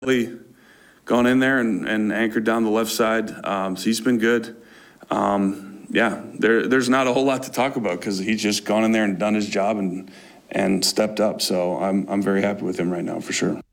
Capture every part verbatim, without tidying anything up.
really gone in there and, and anchored down the left side. Um, so he's been good. Um, yeah, there, there's not a whole lot to talk about because he's just gone in there and done his job and and stepped up. So I'm I'm very happy with him right now for sure.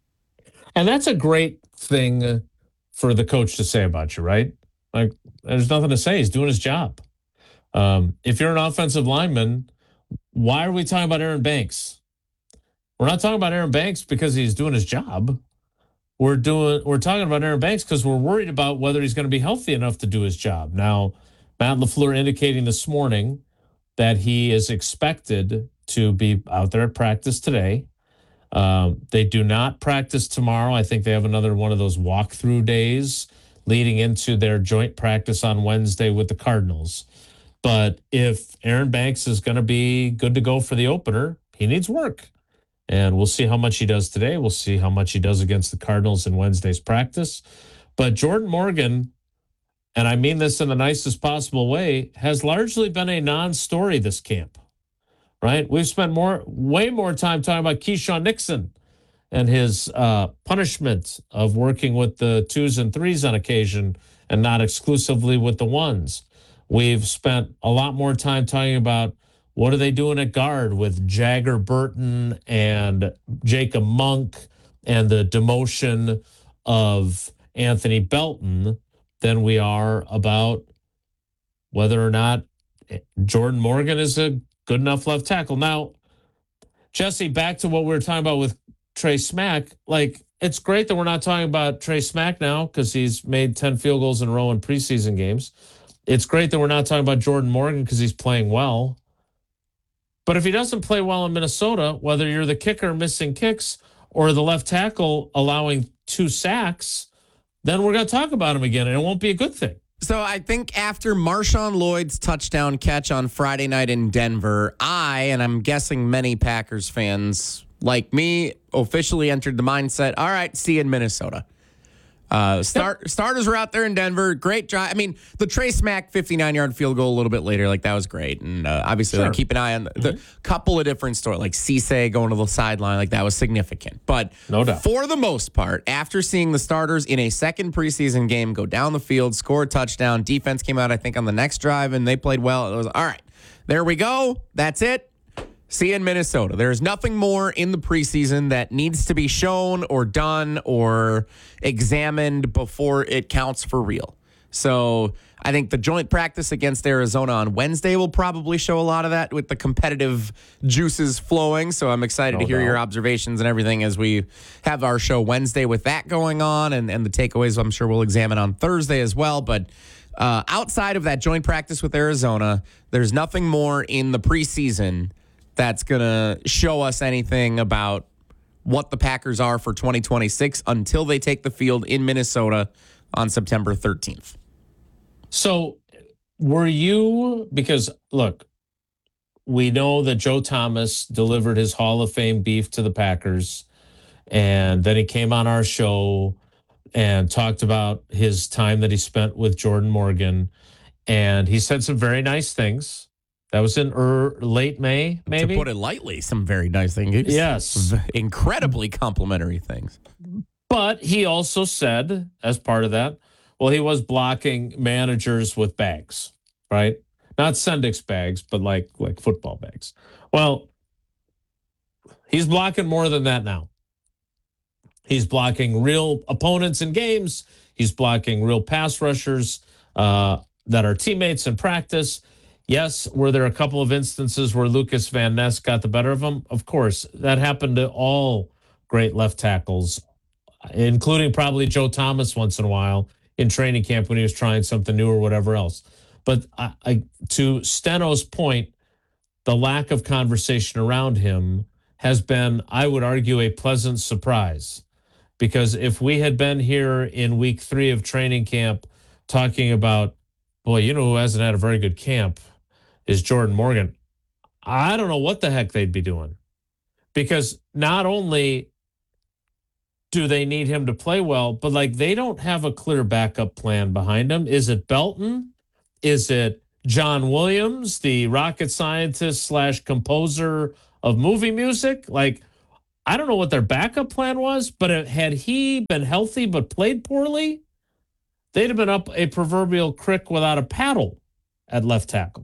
And that's a great thing for the coach to say about you, right? Like, there's nothing to say. He's doing his job. Um, if you're an offensive lineman, why are we talking about Aaron Banks? We're not talking about Aaron Banks because he's doing his job. We're doing. We're talking about Aaron Banks because we're worried about whether he's going to be healthy enough to do his job. Now, Matt LaFleur indicating this morning that he is expected to be out there at practice today. Um, they do not practice tomorrow. I think they have another one of those walkthrough days leading into their joint practice on Wednesday with the Cardinals. But if Aaron Banks is going to be good to go for the opener, he needs work. And we'll see how much he does today. We'll see how much he does against the Cardinals in Wednesday's practice. But Jordan Morgan, and I mean this in the nicest possible way, has largely been a non-story this camp, right? We've spent more, way more time talking about Keyshawn Nixon and his uh, punishment of working with the twos and threes on occasion and not exclusively with the ones. We've spent a lot more time talking about what are they doing at guard with Jagger Burton and Jacob Monk and the demotion of Anthony Belton than we are about whether or not Jordan Morgan is a good enough left tackle. Now, Jesse, back to what we were talking about with Trey Smack. Like, it's great that we're not talking about Trey Smack now because he's made ten field goals in a row in preseason games. It's great that we're not talking about Jordan Morgan because he's playing well. But if he doesn't play well in Minnesota, whether you're the kicker missing kicks or the left tackle allowing two sacks, then we're going to talk about him again, and it won't be a good thing. So I think after Marshawn Lloyd's touchdown catch on Friday night in Denver, I, and I'm guessing many Packers fans like me, officially entered the mindset, all right, see you in Minnesota. Uh, start starters were out there in Denver. Great drive. I mean, the Trey Smack fifty-nine-yard field goal a little bit later, like that was great. And uh, obviously, sure. like, keep an eye on the, the mm-hmm. couple of different stories, like Cisse going to the sideline, like that was significant. But no doubt. For the most part, after seeing the starters in a second preseason game go down the field, score a touchdown, defense came out, I think, on the next drive, and they played well. It was all right. There we go. That's it. See you in Minnesota. There's nothing more in the preseason that needs to be shown or done or examined before it counts for real. So I think the joint practice against Arizona on Wednesday will probably show a lot of that with the competitive juices flowing. So I'm excited no to hear doubt. your observations and everything as we have our show Wednesday with that going on and, and the takeaways I'm sure we'll examine on Thursday as well. But uh, outside of that joint practice with Arizona, there's nothing more in the preseason that's going to show us anything about what the Packers are for twenty twenty-six until they take the field in Minnesota on September thirteenth. So were you, because look, we know that Joe Thomas delivered his Hall of Fame beef to the Packers, and then he came on our show and talked about his time that he spent with Jordan Morgan, and he said some very nice things. That was in er, late May, maybe? To put it lightly, some very nice things. Yes. Incredibly complimentary things. But he also said, as part of that, well, he was blocking managers with bags, right? Not Sendix bags, but like, like football bags. Well, he's blocking more than that now. He's blocking real opponents in games. He's blocking real pass rushers uh, that are teammates in practice. Yes, were there a couple of instances where Lucas Van Ness got the better of him? Of course. That happened to all great left tackles, including probably Joe Thomas once in a while in training camp when he was trying something new or whatever else. But I, I, to Steno's point, the lack of conversation around him has been, I would argue, a pleasant surprise. Because if we had been here in week three of training camp talking about, boy, you know who hasn't had a very good camp is Jordan Morgan, I don't know what the heck they'd be doing. Because not only do they need him to play well, but like they don't have a clear backup plan behind him. Is it Belton? Is it John Williams, the rocket scientist slash composer of movie music? Like, I don't know what their backup plan was, but it, had he been healthy but played poorly, they'd have been up a proverbial creek without a paddle at left tackle.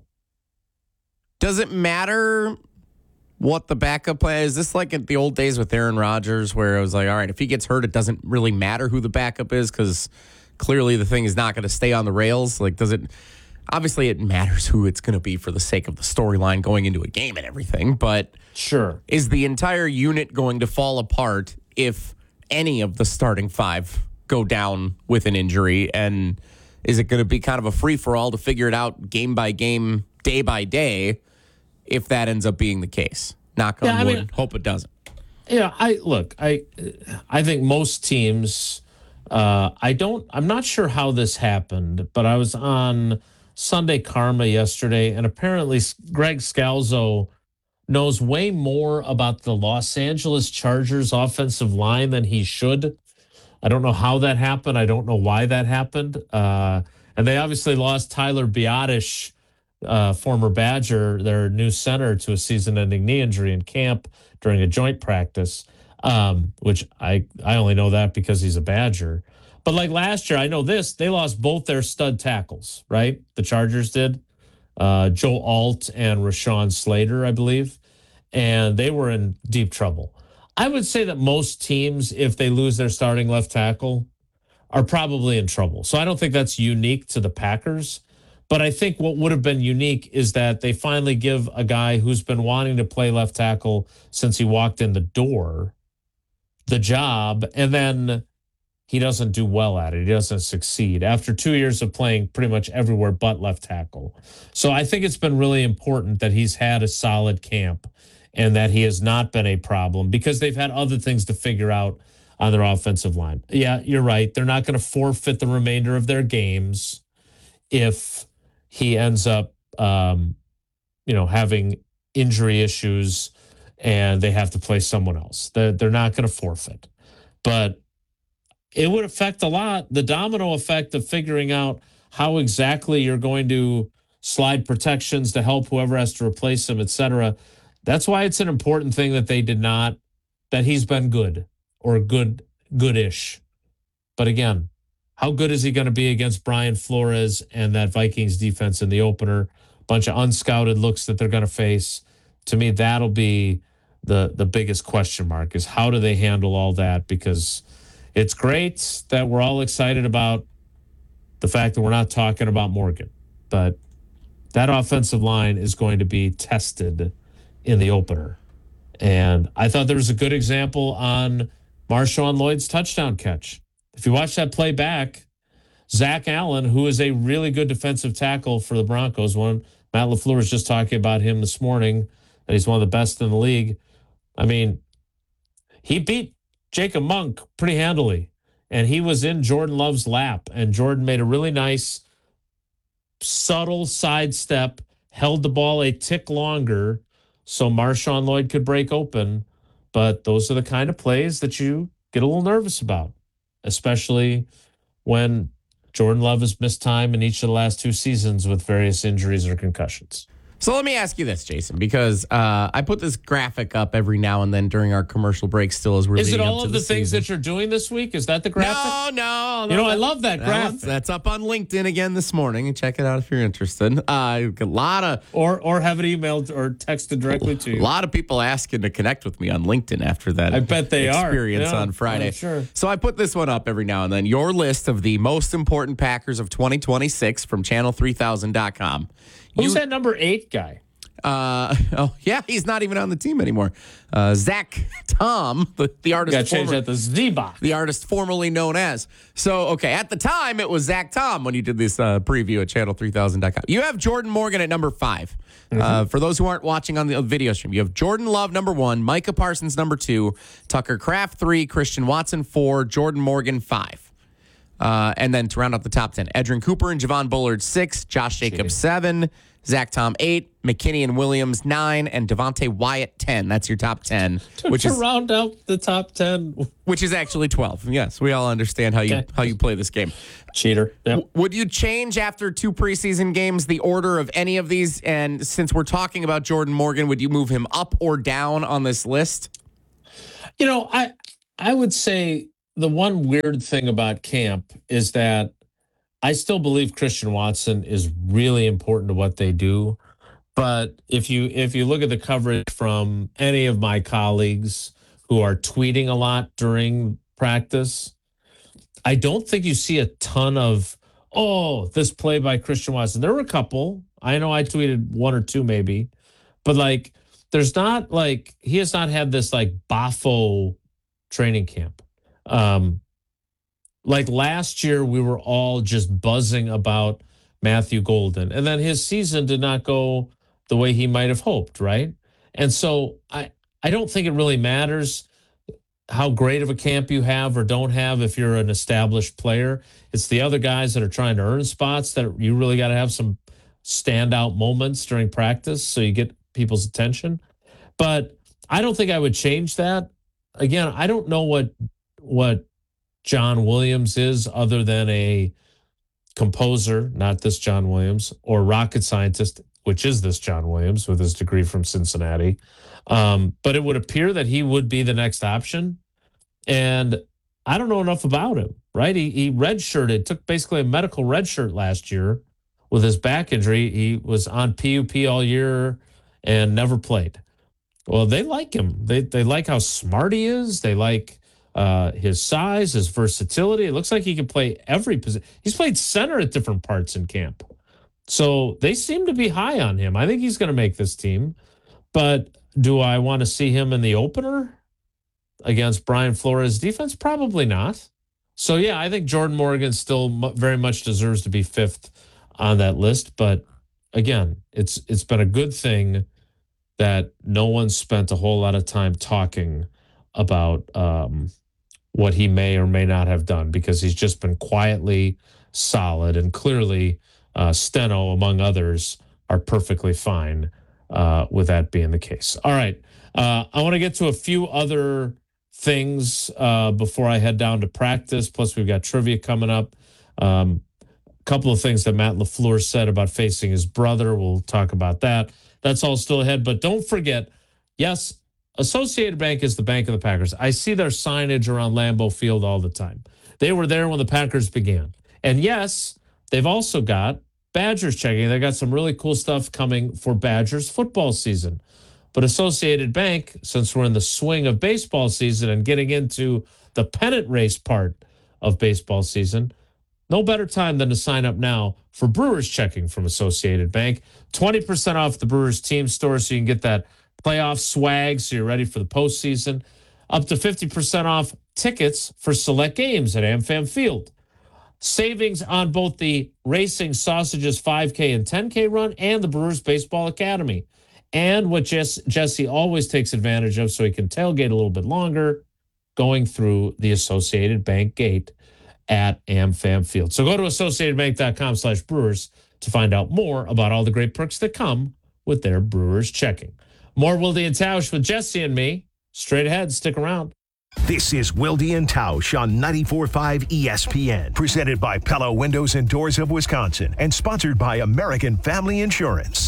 Does it matter what the backup plan is? This like at the old days with Aaron Rodgers, where it was like, all right, if he gets hurt, it doesn't really matter who the backup is because clearly the thing is not going to stay on the rails. Like, does it? Obviously, it matters who it's going to be for the sake of the storyline going into a game and everything. But sure, is the entire unit going to fall apart if any of the starting five go down with an injury? And is it going to be kind of a free for all to figure it out game by game, day by day? If that ends up being the case, knock on yeah, I wood. mean, hope it doesn't. Yeah, I look. I I think most teams. Uh, I don't. I'm not sure how this happened, but I was on Sunday Karma yesterday, and apparently Greg Scalzo knows way more about the Los Angeles Chargers offensive line than he should. I don't know how that happened. I don't know why that happened. Uh, and they obviously lost Tyler Biotish, Uh, former Badger, their new center, to a season-ending knee injury in camp during a joint practice, um, which I, I only know that because he's a Badger. But like last year, I know this, they lost both their stud tackles, right? The Chargers did. Uh, Joe Alt and Rashawn Slater, I believe. And they were in deep trouble. I would say that most teams, if they lose their starting left tackle, are probably in trouble. So I don't think that's unique to the Packers. But I think what would have been unique is that they finally give a guy who's been wanting to play left tackle since he walked in the door the job, and then he doesn't do well at it. He doesn't succeed after two years of playing pretty much everywhere but left tackle. So I think it's been really important that he's had a solid camp and that he has not been a problem because they've had other things to figure out on their offensive line. Yeah, you're right. They're not going to forfeit the remainder of their games if he ends up, um, you know, having injury issues and they have to play someone else. They're, they're not going to forfeit. But it would affect a lot, the domino effect of figuring out how exactly you're going to slide protections to help whoever has to replace him, et cetera. That's why it's an important thing that they did not, that he's been good or good, goodish. But again, how good is he going to be against Brian Flores and that Vikings defense in the opener? Bunch of unscouted looks that they're going to face. To me, that'll be the the biggest question mark is how do they handle all that? Because it's great that we're all excited about the fact that we're not talking about Morgan, but that offensive line is going to be tested in the opener. And I thought there was a good example on Marshawn Lloyd's touchdown catch. If you watch that play back, Zach Allen, who is a really good defensive tackle for the Broncos, one Matt LaFleur was just talking about him this morning, that he's one of the best in the league. I mean, he beat Jacob Monk pretty handily, and he was in Jordan Love's lap, and Jordan made a really nice, subtle sidestep, held the ball a tick longer so Marshawn Lloyd could break open. But those are the kind of plays that you get a little nervous about, especially when Jordan Love has missed time in each of the last two seasons with various injuries or concussions. So let me ask you this, Jason, because uh, I put this graphic up every now and then during our commercial break still as we're Is it leading all up to of the, the things season. that you're doing this week? Is that the graphic? No, no. You know, no, I love that that graphic. one's- That's up on LinkedIn again this morning. Check it out if you're interested. Uh, a lot of Or or have it emailed or texted directly to a you. lot of people asking to connect with me on LinkedIn after that I bet they are. experience Yeah, on Friday. I'm sure. So I put this one up every now and then. Your list of the most important Packers of twenty twenty-six from channel three thousand dot com. Who's that number eight guy? Uh, oh, yeah, he's not even on the team anymore. Uh, Zach Tom, the, the artist. Got to change former- that to Z-Box. the artist formerly known as. So, okay, at the time, it was Zach Tom when you did this uh, preview at channel three thousand dot com. You have Jordan Morgan at number five. Mm-hmm. Uh, for those who aren't watching on the video stream, you have Jordan Love, number one, Micah Parsons, number two, Tucker Kraft, three, Christian Watson, four, Jordan Morgan, five. Uh, and then to round out the top ten, Edrin Cooper and Javon Bullard, six, Josh Jacobs, seven, Zach Tom, eight, McKinney and Williams, nine, and Devontae Wyatt, ten. That's your top ten, To, which to is round out the top ten. which is actually twelve. Yes, we all understand how you Okay. how you play this game. Cheater. Yep. W- Would you change after two preseason games the order of any of these? And since we're talking about Jordan Morgan, would you move him up or down on this list? You know, I I would say the one weird thing about camp is that I still believe Christian Watson is really important to what they do. But if you if you look at the coverage from any of my colleagues who are tweeting a lot during practice, I don't think you see a ton of, oh, this play by Christian Watson. There were a couple. I know I tweeted one or two maybe, but like there's not like he has not had this like Bafo training camp. Um, like last year, we were all just buzzing about Matthew Golden, and then his season did not go the way he might have hoped, right? And so I I don't think it really matters how great of a camp you have or don't have if you're an established player. It's the other guys that are trying to earn spots that you really got to have some standout moments during practice so you get people's attention. But I don't think I would change that. Again, I don't know what what John Williams is other than a composer, not this John Williams, or rocket scientist, which is this John Williams with his degree from Cincinnati. Um, but it would appear that he would be the next option. And I don't know enough about him, right? He, he redshirted, took basically a medical redshirt last year with his back injury. He was on P U P all year and never played. Well, they like him. They they like how smart he is. They like uh, his size, his versatility. It looks like he can play every position. He's played center at different parts in camp. So they seem to be high on him. I think he's going to make this team. But do I want to see him in the opener against Brian Flores' defense? Probably not. So, yeah, I think Jordan Morgan still m- very much deserves to be fifth on that list. But, again, it's it's been a good thing that no one spent a whole lot of time talking about um, what he may or may not have done, because he's just been quietly solid, and clearly uh, Steno, among others, are perfectly fine uh, with that being the case. All right. Uh, I want to get to a few other things uh, before I head down to practice. Plus, we've got trivia coming up. Um, a couple of things that Matt LaFleur said about facing his brother. We'll talk about that. That's all still ahead. But don't forget, yes, Associated Bank is the bank of the Packers. I see their signage around Lambeau Field all the time. They were there when the Packers began. And yes, they've also got Badgers checking. They got some really cool stuff coming for Badgers football season. But Associated Bank, since we're in the swing of baseball season and getting into the pennant race part of baseball season, no better time than to sign up now for Brewers checking from Associated Bank. twenty percent off the Brewers team store so you can get that playoff swag so you're ready for the postseason. Up to fifty percent off tickets for select games at AmFam Field. Savings on both the Racing Sausages five K and ten K run and the Brewers Baseball Academy. And what Jess, Jesse always takes advantage of so he can tailgate a little bit longer, going through the Associated Bank gate at AmFam Field. So go to associatedbank.com slash brewers to find out more about all the great perks that come with their Brewers checking. More Wilde and Tausch with Jesse and me. Straight ahead. Stick around. This is Wilde and Tausch on ninety-four point five E S P N, presented by Pella Windows and Doors of Wisconsin, and sponsored by American Family Insurance.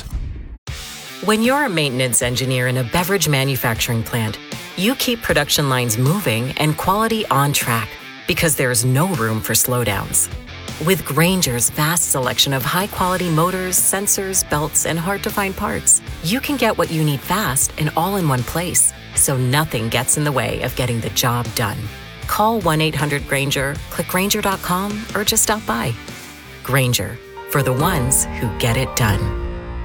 When you're a maintenance engineer in a beverage manufacturing plant, you keep production lines moving and quality on track because there's no room for slowdowns. With Grainger's vast selection of high-quality motors, sensors, belts, and hard-to-find parts, you can get what you need fast and all in one place, so nothing gets in the way of getting the job done. Call one eight hundred Grainger, click Grainger dot com, or just stop by. Grainger, for the ones who get it done.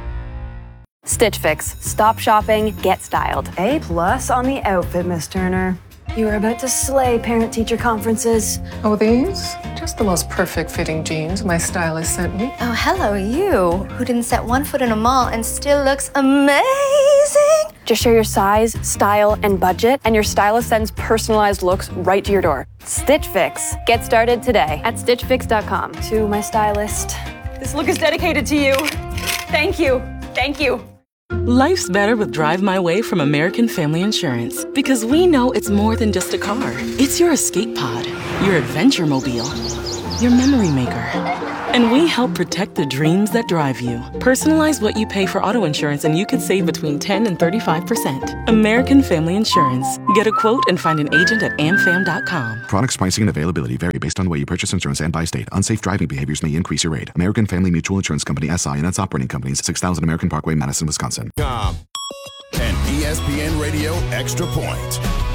Stitch Fix. Stop shopping, get styled. A plus on the outfit, Miss Turner. You are about to slay parent-teacher conferences. Oh, these? Just the most perfect fitting jeans my stylist sent me. Oh, hello, you, who didn't set one foot in a mall and still looks amazing. Just share your size, style, and budget, and your stylist sends personalized looks right to your door. Stitch Fix. Get started today at stitch fix dot com. To my stylist. This look is dedicated to you. Thank you. Thank you. Life's better with Drive My Way from American Family Insurance, because we know it's more than just a car. It's your escape pod, your adventure mobile. your memory maker. And we help protect the dreams that drive you. Personalize what you pay for auto insurance and you could save between ten and thirty-five percent. American Family Insurance. Get a quote and find an agent at am fam dot com. Products, pricing, and availability vary based on the way you purchase insurance and by state. Unsafe driving behaviors may increase your rate. American Family Mutual Insurance Company, S I and its operating companies, six thousand American Parkway, Madison, Wisconsin. Com. And E S P N Radio Extra Point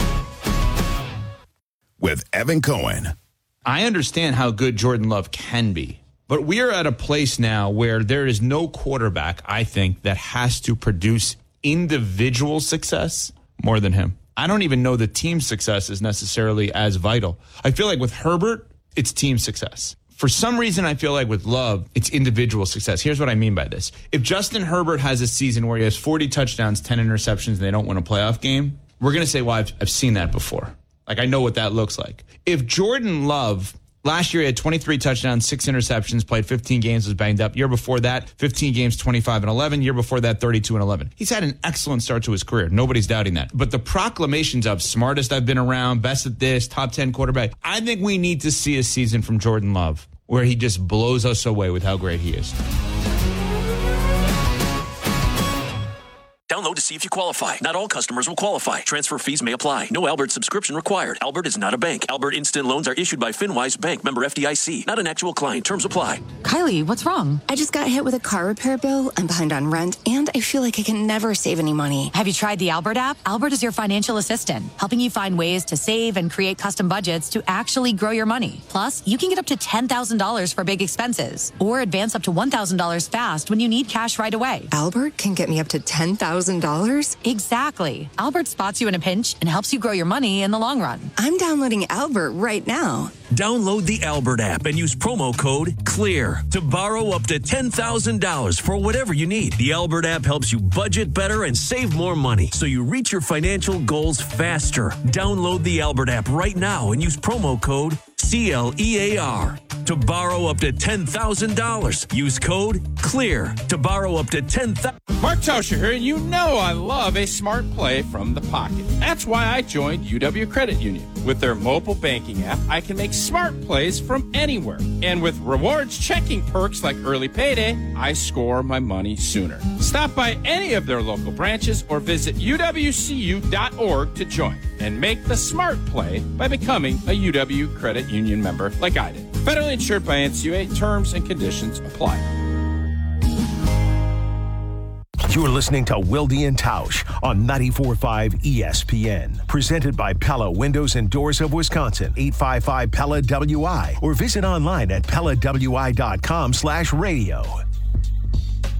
with Evan Cohen. I understand how good Jordan Love can be, but we are at a place now where there is no quarterback, I think, that has to produce individual success more than him. I don't even know the team success is necessarily as vital. I feel like with Herbert, it's team success. For some reason, I feel like with Love, it's individual success. Here's what I mean by this. If Justin Herbert has a season where he has forty touchdowns, ten interceptions, and they don't win a playoff game, we're going to say, well, I've, I've seen that before. Like, I know what that looks like. If Jordan Love, last year he had twenty-three touchdowns, six interceptions, played fifteen games, was banged up. Year before that, fifteen games, twenty-five and eleven. Year before that, thirty-two and eleven. He's had an excellent start to his career. Nobody's doubting that. But the proclamations of smartest I've been around, best at this, top ten quarterback, I think we need to see a season from Jordan Love where he just blows us away with how great he is. Download to see if you qualify. Not all customers will qualify. Transfer fees may apply. No Albert subscription required. Albert is not a bank. Albert Instant Loans are issued by FinWise Bank, member F D I C. Not an actual client. Terms apply. Kylie, what's wrong? I just got hit with a car repair bill. I'm behind on rent, and I feel like I can never save any money. Have you tried the Albert app? Albert is your financial assistant, helping you find ways to save and create custom budgets to actually grow your money. Plus, you can get up to ten thousand dollars for big expenses, or advance up to one thousand dollars fast when you need cash right away. Albert can get me up to ten thousand dollars? Exactly. Albert spots you in a pinch and helps you grow your money in the long run. I'm downloading Albert right now. Download the Albert app and use promo code CLEAR to borrow up to ten thousand dollars for whatever you need. The Albert app helps you budget better and save more money so you reach your financial goals faster. Download the Albert app right now and use promo code C L E A R to borrow up to ten thousand dollars. Use code CLEAR to borrow up to ten thousand dollars. Mark Tauscher here, and you know I love a smart play from the pocket. That's why I joined U W Credit Union. With their mobile banking app, I can make smart plays from anywhere. And with rewards checking perks like early payday, I score my money sooner. Stop by any of their local branches or visit U W C U dot org to join and make the smart play by becoming a U W Credit Union member like I did. Federally insured by N C U A. Terms and conditions apply. You're listening to Wilde and Tausch on ninety-four point five E S P N. Presented by Pella Windows and Doors of Wisconsin. eight five five Pella W I or visit online at Pella W I dot com slash radio.